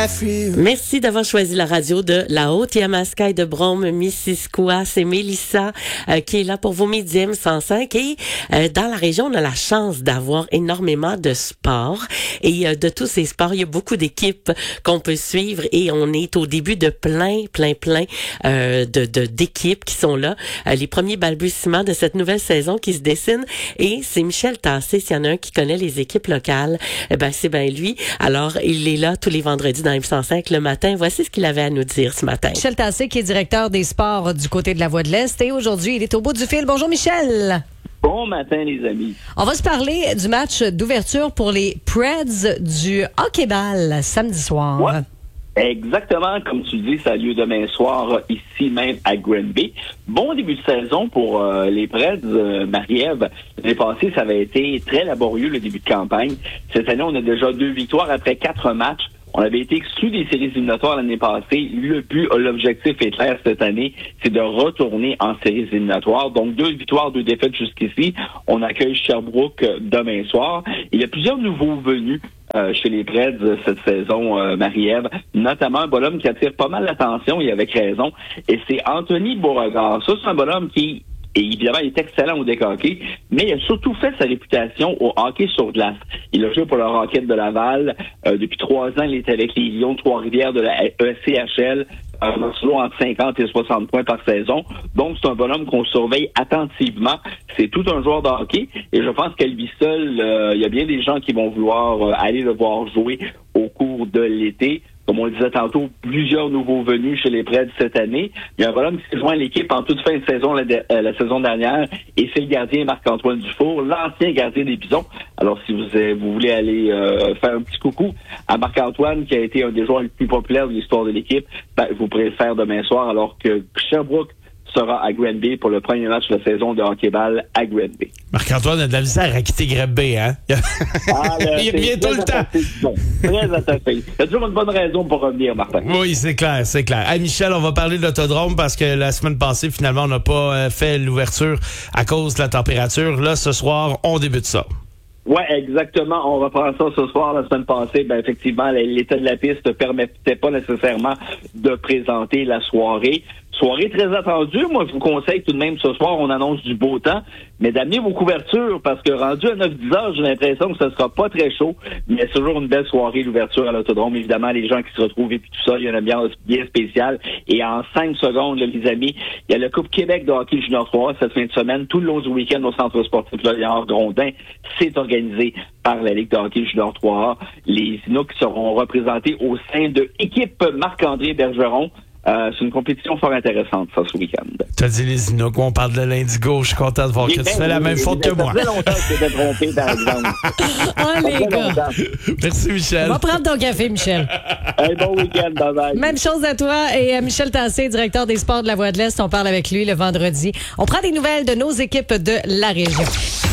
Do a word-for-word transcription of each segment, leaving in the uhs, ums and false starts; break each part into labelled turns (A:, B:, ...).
A: Merci d'avoir choisi la radio de la Haute-Yamaska de Brome-Missisquoi. C'est Mélissa euh, qui est là pour vos midi M cent cinq. Et euh, dans la région, on a la chance d'avoir énormément de sports. Et euh, de tous ces sports, il y a beaucoup d'équipes qu'on peut suivre. Et on est au début de plein, plein, plein euh, de, de d'équipes qui sont là. Euh, les premiers balbutiements de cette nouvelle saison qui se dessine. Et c'est Michel Tassé, s'il y en a un qui connaît les équipes locales, eh ben c'est bien lui. Alors, il est là tous les vendredis dans M cent cinq le matin. Voici ce qu'il avait à nous dire ce matin.
B: Michel Tassé, qui est directeur des sports du côté de la Voie de l'Est. Et aujourd'hui, il est au bout du fil. Bonjour, Michel.
C: Bon matin, les amis.
B: On va se parler du match d'ouverture pour les Preds du hockey-ball samedi soir.
C: Ouais. Exactement, comme tu dis, ça a lieu demain soir, ici même à Granby. Bon début de saison pour euh, les Preds, euh, Marie-Ève. L'année passée, ça avait été très laborieux, le début de campagne. Cette année, on a déjà deux victoires après quatre matchs. On avait été exclus des séries éliminatoires l'année passée. Le but, l'objectif est clair cette année, c'est de retourner en séries éliminatoires. Donc, deux victoires, deux défaites jusqu'ici. On accueille Sherbrooke demain soir. Il y a plusieurs nouveaux venus euh, chez les Preds cette saison, euh, Marie-Ève, notamment un bonhomme qui attire pas mal l'attention, et avec raison, et c'est Anthony Beauregard. Ça, c'est un bonhomme qui... Et évidemment, il est excellent au deck hockey, mais il a surtout fait sa réputation au hockey sur glace. Il a joué pour le Rocket de Laval. Euh, depuis trois ans, il était avec les Lions de Trois-Rivières de la E C H L. Un solo entre cinquante et soixante points par saison. Donc, c'est un bonhomme qu'on surveille attentivement. C'est tout un joueur de hockey. Et je pense qu'à lui seul, euh, il y a bien des gens qui vont vouloir euh, aller le voir jouer au cours de l'été. Comme on le disait tantôt, plusieurs nouveaux venus chez les Preds cette année. Il y a un bonhomme qui s'est joint à l'équipe en toute fin de saison la, de, euh, la saison dernière, et c'est le gardien Marc-Antoine Dufour, l'ancien gardien des Bisons. Alors, si vous, euh, vous voulez aller euh, faire un petit coucou à Marc-Antoine, qui a été un des joueurs les plus populaires de l'histoire de l'équipe, ben, vous pourrez le faire demain soir, alors que Sherbrooke sera à Granby pour le premier match de la saison de hockey-ball à Granby.
D: Marc-Antoine a de la misère à quitter Granby, hein?
C: Ah, là,
D: il revient tout le temps.
C: Bon, très attaché. Il y a toujours une bonne raison pour revenir, Martin.
D: Oui, c'est clair, c'est clair. Hey, Michel, on va parler de l'autodrome parce que la semaine passée, finalement, on n'a pas euh, fait l'ouverture à cause de la température. Là, ce soir, on débute ça.
C: Ouais, exactement. On reprend ça ce soir. La semaine passée, ben effectivement, l'état de la piste ne permettait pas nécessairement de présenter la soirée. Soirée très attendue. Moi, je vous conseille tout de même ce soir, on annonce du beau temps, mais d'amener vos couvertures, parce que rendu à neuf dix heures, j'ai l'impression que ce sera pas très chaud, mais c'est toujours une belle soirée, l'ouverture à l'autodrome. Évidemment, les gens qui se retrouvent et puis tout ça, il y a une ambiance bien spéciale. Et en cinq secondes, là, les amis, il y a le Coupe Québec de hockey junior trois cette fin de semaine, tout le long du week-end au Centre sportif Laurier-Grondin. C'est organisé par la Ligue de hockey junior trois A. Les Inuks seront représentés au sein de l'équipe Marc-André Bergeron. Euh, c'est une compétition fort intéressante, ça, ce week-end.
D: Tu as dit les Inuks, on parle de l'Indigo. Je suis content de voir que tu fais la même faute que moi.
C: Ça fait longtemps que j'étais trompé, par exemple.
B: Ah, les gars.
D: Merci, Michel.
B: On va prendre ton café, Michel.
C: Un bon week-end, bye bye.
B: Même chose à toi. Et euh, Michel Tassé, directeur des sports de la Voie de l'Est, on parle avec lui le vendredi. On prend des nouvelles de nos équipes de la région.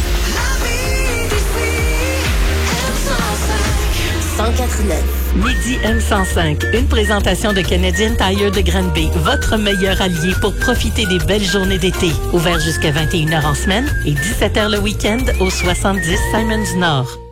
A: cent quatre-neuf. Midi M cent cinq, une présentation de Canadian Tire de Granby, votre meilleur allié pour profiter des belles journées d'été. Ouvert jusqu'à vingt et une heures en semaine et dix-sept heures le week-end au soixante-dix Simons Nord.